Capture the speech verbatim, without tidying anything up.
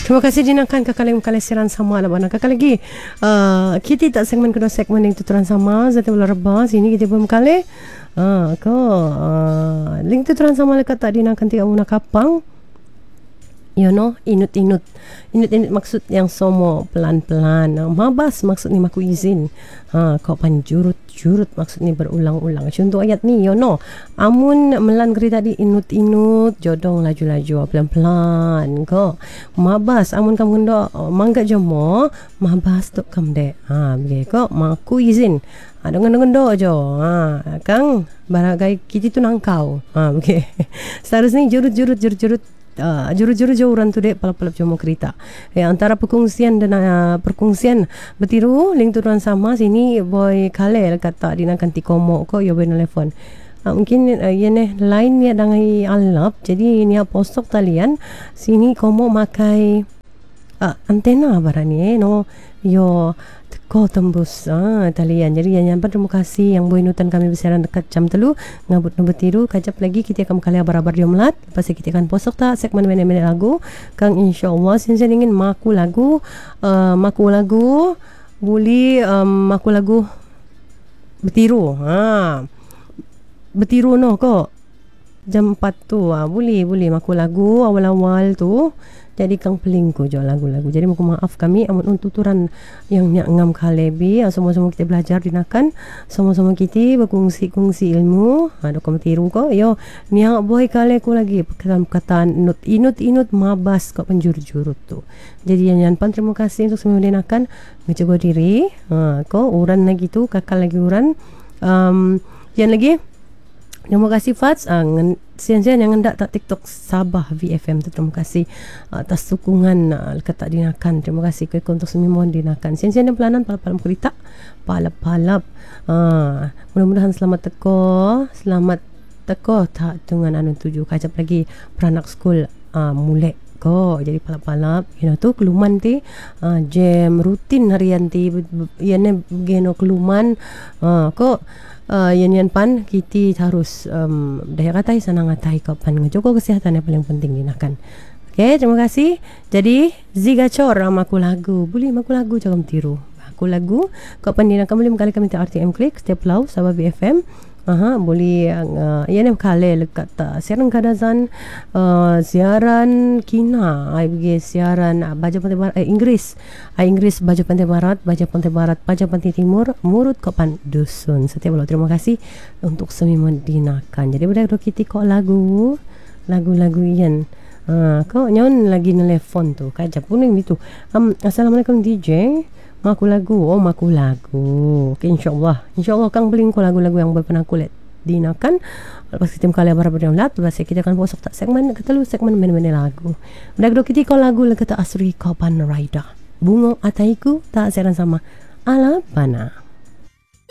Terima kasih dinakan kakak lagi kali siaran sama lah bana kakak lagi. Uh, kita tak segmen kedua segmen yang tuturan sama zat bola reba sini kita pun kali. Ah, uh, ko uh, link tuturan sama lekat tak dinakan tiga una kapang. You know, inut-inut. Inut-inut maksud yang somo pelan-pelan. Uh, mabas maksud ni maku izin. Ha, kau panjurut-jurut maksud ni berulang-ulang. Contoh ayat ni, you know. Amun melan keri tadi inut-inut, jodong laju-laju pelan-pelan. Kau mabas amun kamu ndo mangga jomo, mabas tok kam de. Ha, begitu kau maku izin. Ha, dengan-dengan do jo. Ha, kang baragai kita tu nangkau. Ha, begitu. Seterusnya jurut-jurut jurut-jurut Uh, juru-juru jauh orang tu dek palap-palap cuma kereta. Eh, antara perkongsian dan uh, perkongsian bertiru link turuan sama sini boy kale kata dinakan ti komo ko yo ben telefon. Uh, mungkin uh, yene line ni dangai alap jadi ni postok talian sini komo makai uh, antena barani eh no yo ko tembus ah talian jadi yang nyampe terima kasih yang boy nutan kami bersiaran dekat jam telu ngabut nu bertiru kajap lagi kita akan kali barabar dia melat lepas kita akan posok tak segmen mene-mene lagu kang insyaallah sinsen ingin maku lagu uh, maku lagu buli um, maku lagu bertiru ha bertiru no ko jam empat tu ah boleh boleh maku lagu awal-awal tu jadi kang pelingku jo lagu-lagu. Jadi mohon maaf kami amun tuturan yang nyak ngam kalebi semua-semua kita belajar dinakan sama-sama kita berkongsi-kongsi ilmu ada kom tiru ko yo niak boy kale ko lagi perkataan-perkataan inut inut inut mabas ko penjurut-jurut tu. Jadi yang nyan pan terima kasih untuk semua dinakan menjaga diri ha ko uran lagi tu kakak lagi uran um, yang lagi terima kasih Fats uh, sian-sian yang hendak tak TikTok Sabah V F M tu terima kasih uh, atas dukungan uh, ketak dinakan terima kasih ke untuk semua dinakan sian-sian dan pelanan palap-palap kereta palap-palap uh, mudah-mudahan selamat teko selamat teko tak dengan anu tuju kajap lagi peranak school uh, mulai ko jadi palap-palap you know tu keluman ti uh, jam rutin harian ti iane geno keluman uh, ko Uh, yan yan pan kita harus um, daya katai sanang katai kapan ngejogo kesehatan yang paling penting dinakan. Okay, terima kasih. Jadi Zigacor maku lagu boleh maku lagu jangan tiru maku lagu kapan dinakan boleh mengkali kami R T M klik step lau Sabah V F M. Aha, boleh uh, yan yang kale lekat uh, siaran kadazan uh, siaran kina ai bagi siaran uh, baja pantai barat eh, Inggris ai Inggris baja pantai barat baja pantai barat baja pantai timur murut kapan dusun setiap malam. Terima kasih untuk semua dinakan. Jadi budak kita kok lagu lagu-lagu yan uh, kok nyon lagi nelefon tu kajap puning gitu um, assalamualaikum D J maku lagu oh maku lagu okay, insyaallah insyaallah kang beli ko lagu-lagu yang pernah kulit dinakan lepas kita kali barang berdelat lepas kita akan posok tak segmen ketelu segmen mana-mana lagu udah do kita ko lagu le kata asri kapan raida bungo ataiku tak seran sama ala bana.